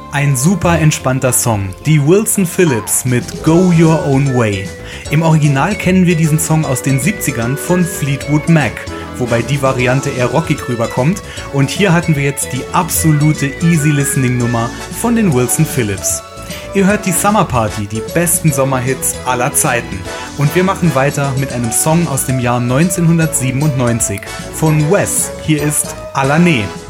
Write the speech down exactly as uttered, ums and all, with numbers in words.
Ein super entspannter Song, die Wilson Phillips mit Go Your Own Way. Im Original kennen wir diesen Song aus den siebzigern von Fleetwood Mac, wobei die Variante eher rockig rüberkommt, und hier hatten wir jetzt die absolute Easy-Listening-Nummer von den Wilson Phillips. Ihr hört die Summer Party, die besten Sommerhits aller Zeiten, und wir machen weiter mit einem Song aus dem Jahr neunzehnhundertsiebenundneunzig von Wes. Hier ist Alané.